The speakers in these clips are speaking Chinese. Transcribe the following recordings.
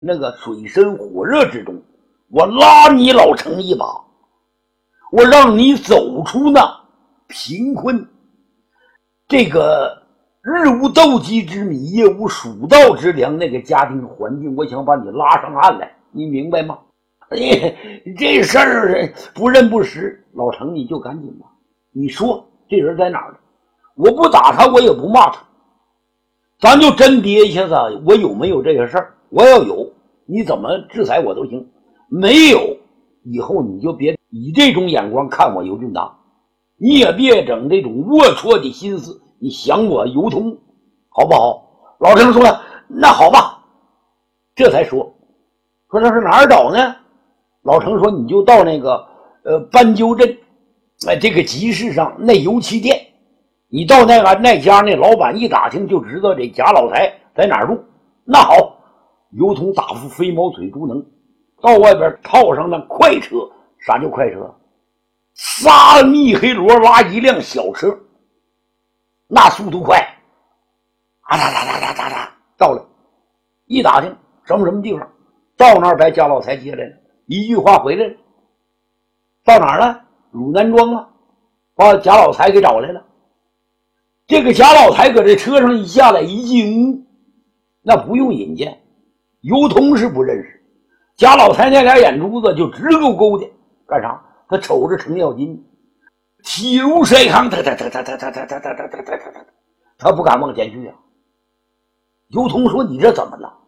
那个水深火热之中，我拉你老程一把，我让你走出那贫困，这个日无斗鸡之米，夜无蜀道之粮，那个家庭环境，我想把你拉上岸来，你明白吗？这事儿不认不识，老程你就赶紧吧，你说这人在哪儿呢？我不打他，我也不骂他，咱就真憋一下子，我有没有这个事儿？我要有，你怎么制裁我都行；没有，以后你就别以这种眼光看我尤俊达，你也别整这种龌龊的心思，你想我尤通，好不好？老程说了，那好吧，这才说这是哪儿找呢？老程说你就到那个斑鸠镇，这个集市上那油漆店，你到那家那老板一打听就知道这贾老财在哪儿住。那好，尤通打副飞毛腿猪能，到外边套上那快车。啥叫快车？仨密黑罗拉一辆小车，那速度快，到了，一打听什么地方，到那儿把贾老财接来了，一句话回来了，到哪儿了？汝南庄啊，把贾老财给找来了。这个贾老财搁这车上一下来，一进屋，那不用引荐，尤通是不认识，贾老财那俩眼珠子就直勾的，干啥？他瞅着程咬金，体如筛糠，他不敢往前去啊。尤通说：“你这怎么了？”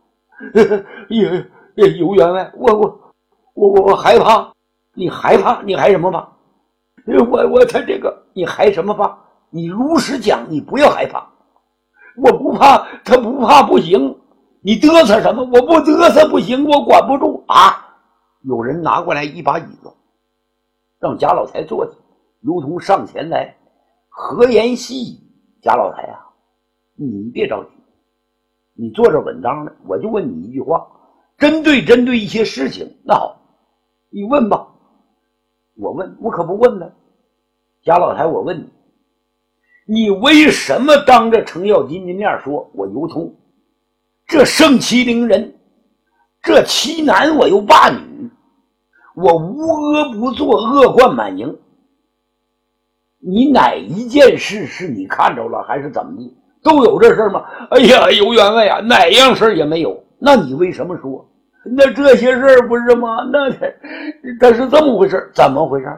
尤员外，我害怕。你害怕？你害什么怕？他这个你害什么怕？你如实讲，你不要害怕。我不怕，他不怕不行。你嘚瑟什么？我不嘚瑟不行，我管不住啊！有人拿过来一把椅子，让贾老财坐下。尤通上前来，和颜细语：“贾老财啊，你别着急，你坐着稳当的，我就问你一句话，针对一些事情。那好，你问吧。”我问，我可不问呢。贾老财，我问你，你为什么当着程咬金的面说我尤通这盛欺凌人，这欺男我又霸女，我无恶不作，恶贯满盈？你哪一件事是你看着了还是怎么的？都有这事吗？哎呀，尤员外啊，哪样事也没有。那你为什么说？那这些事儿不是吗？那他是这么回事。怎么回事？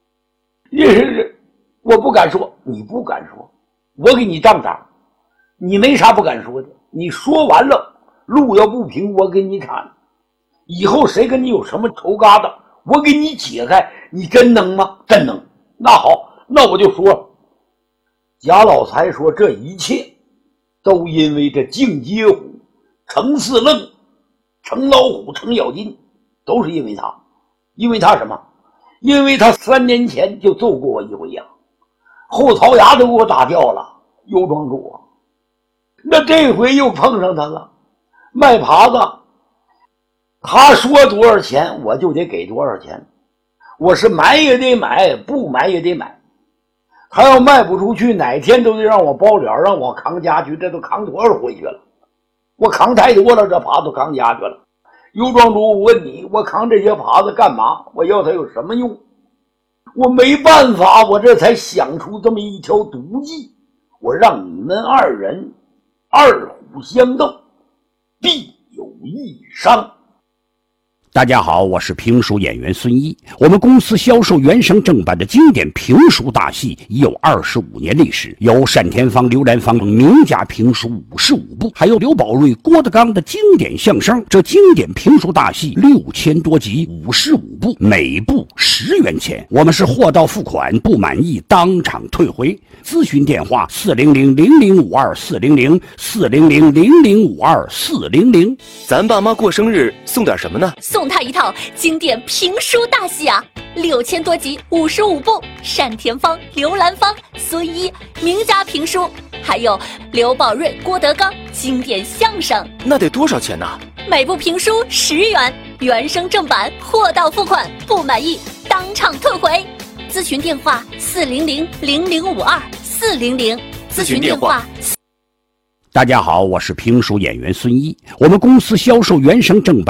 我不敢说，你不敢说，我给你仗着，你没啥不敢说的。你说完了，路要不平，我给你铲。以后谁跟你有什么仇疙瘩，我给你解开。你真能吗？真能。那好，那我就说了。贾老财说，这一切都因为这净街虎、程四愣、程老虎、程咬金，都是因为他。因为他什么？因为他3年前就揍过我一回呀，后槽牙都给我打掉了。尤庄主啊，那这回又碰上他了，卖耙子，他说多少钱我就得给多少钱，我是买也得买，不买也得买。他要卖不出去，哪天都得让我包了，让我扛家去，这都扛多少回去了？我扛太多了，这耙子扛家去了。尤庄主，我问你，我扛这些耙子干嘛？我要它有什么用？我没办法，我这才想出这么一条毒计，我让你们二人二虎相斗，必有一伤。 大家好，我是评书演员孙一。我们公司销售原声正版的经典评书大戏已有25年历史，有单田芳、刘兰芳名家评书55部，还有刘宝瑞、郭德纲的经典相声。这经典评书大戏6000多集，55部，每部10元钱。我们是货到付款，不满意当场退回。咨询电话400-0052-400，400-0052-400。 咱爸妈过生日送点什么呢？ 送他一套经典评书大戏啊，6000多集，55部，单田芳、刘兰芳、孙一名家评书，还有刘宝瑞、郭德纲经典相声。 那得多少钱呢？ 每部评书10元，原声正版，货到付款，不满意当场退回。咨询电话400-0052-400，咨询电话。 大家好，我是评书演员孙一。我们公司销售原声正版